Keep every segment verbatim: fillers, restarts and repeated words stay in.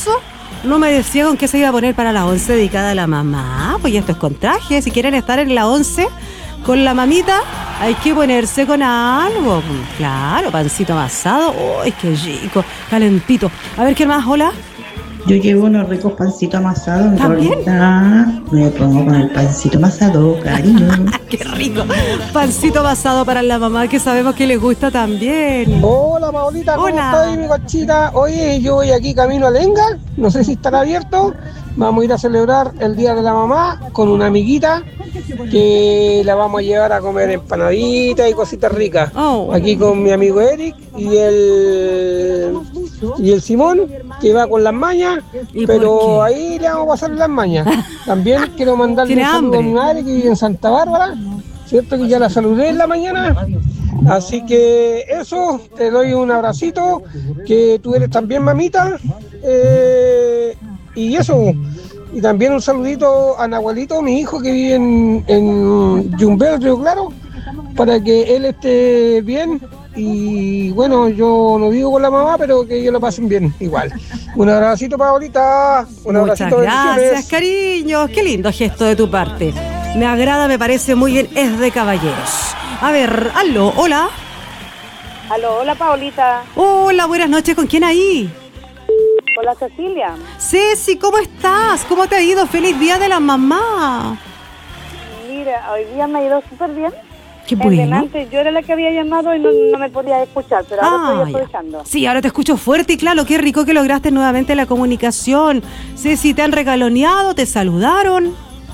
esposo no me decía con qué se iba a poner para la once dedicada a la mamá. Pues esto es con traje. Si quieren estar en la once con la mamita, hay que ponerse con algo. Claro, pancito amasado. ¡Uy, qué rico! Calentito. A ver, ¿qué más? Hola. Yo llevo unos ricos pancitos amasados. ¿También? Me pongo con el pancito amasado, cariño. ¡Qué rico! Pancito amasado para la mamá, que sabemos que les gusta también. Hola, Paulita, ¿cómo Hola. estás, mi cochita? Oye, yo voy aquí camino a Lenga, no sé si estará abierto. Vamos a ir a celebrar el Día de la Mamá con una amiguita que la vamos a llevar a comer empanaditas y cositas ricas. Oh. Aquí con mi amigo Eric y el y el Simón, que va con las mañas, ¿Y pero por qué? ahí le vamos a pasar las mañas. También quiero mandarle un ¿Tiene saludo a hambre? mi madre que vive en Santa Bárbara, cierto que ya la saludé en la mañana. Así que eso, te doy un abracito, que tú eres también mamita, eh, y eso, y también un saludito a Nahuelito, mi hijo que vive en, en Yumbel, Río Claro, para que él esté bien. Y bueno, yo no vivo con la mamá, pero que ellos lo pasen bien igual. Un abracito, Paolita. Un Muchas abracito, gracias, bendiciones. cariños. Qué lindo gesto de tu parte. Me agrada, me parece muy bien. Es de caballeros. A ver, aló, hola. Aló, hola Paolita. Hola, buenas noches. ¿Con quién ahí? Hola Cecilia. Ceci, ¿cómo estás? ¿Cómo te ha ido? ¡Feliz Día de la Mamá! Mira, hoy día me ha ido súper bien. Qué En bueno. delante yo era la que había llamado y no, no me podía escuchar, pero ahora Ah, estoy ya. aprovechando. Sí, ahora te escucho fuerte y claro. Qué rico que lograste nuevamente la comunicación. Ceci, ¿te han regaloneado? ¿Te saludaron?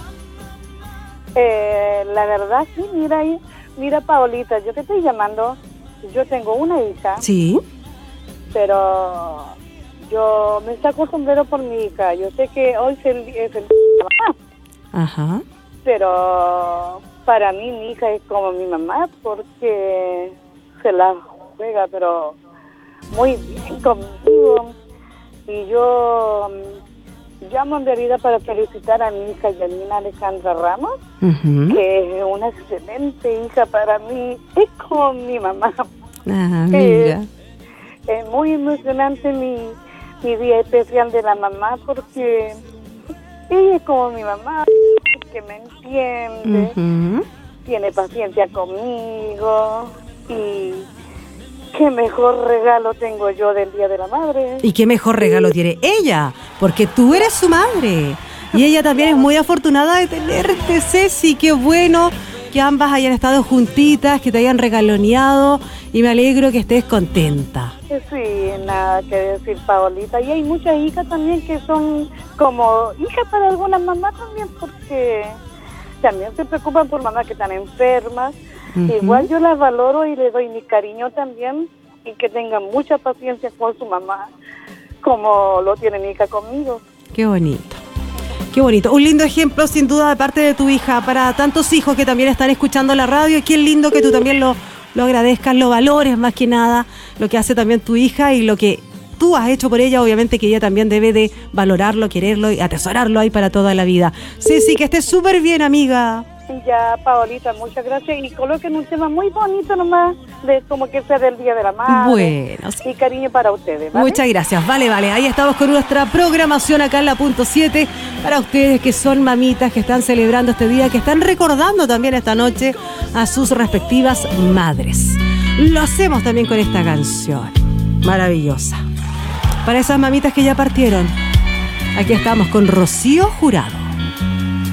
Eh, la verdad, sí, mira ahí. Mira, Paolita, yo te estoy llamando. Yo tengo una hija, Sí. pero yo me saco el sombrero por mi hija. Yo sé que hoy es el, es el día de la mamá, Ajá. pero para mí mi hija es como mi mamá porque se la juega, pero muy bien conmigo. Y yo mm, llamo en realidad para felicitar a mi hija Yanina Alejandra Ramos, Uh-huh. que es una excelente hija para mí, es como mi mamá. Ah, Eh, mira. Es muy emocionante mi, mi día especial de la mamá porque ella es como mi mamá, que me entiende, Uh-huh. tiene paciencia conmigo y qué mejor regalo tengo yo del Día de la Madre. Y qué mejor regalo tiene ella, porque tú eres su madre. Y ella también es muy afortunada de tenerte, Ceci. Qué bueno que ambas hayan estado juntitas, que te hayan regaloneado. Y me alegro que estés contenta. Sí, nada que decir, Paolita. Y hay muchas hijas también que son como hijas para algunas mamás también, porque también se preocupan por mamás que están enfermas. Uh-huh. Igual yo las valoro y les doy mi cariño también, y que tengan mucha paciencia con su mamá, como lo tiene mi hija conmigo. Qué bonito. Qué bonito. Un lindo ejemplo, sin duda, de parte de tu hija, para tantos hijos que también están escuchando la radio. Y qué lindo que tú también lo, lo agradezcas, lo valores más que nada, lo que hace también tu hija y lo que tú has hecho por ella. Obviamente que ella también debe de valorarlo, quererlo y atesorarlo ahí para toda la vida. Ceci, que estés súper bien, amiga. Ya, Paolita, muchas gracias. Y coloquen un tema muy bonito nomás, de como que sea del Día de la Madre. Bueno, sí. Y cariño para ustedes, ¿vale? Muchas gracias. Vale, vale. Ahí estamos con nuestra programación acá en la punto siete para ustedes que son mamitas, que están celebrando este día, que están recordando también esta noche a sus respectivas madres. Lo hacemos también con esta canción maravillosa. Para esas mamitas que ya partieron, aquí estamos con Rocío Jurado.